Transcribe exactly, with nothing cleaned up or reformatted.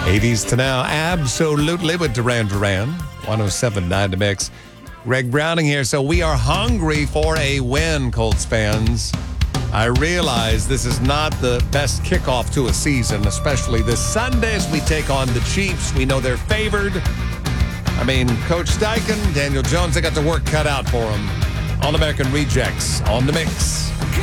eighties to now, absolutely, with Duran Duran, one oh seven point nine to Mix. Greg Browning here. So we are hungry for a win, Colts fans. I realize this is not the best kickoff to a season, especially this Sunday as we take on the Chiefs. We know they're favored. I mean, Coach Steichen, Daniel Jones, they got the work cut out for them. All-American Rejects on the Mix.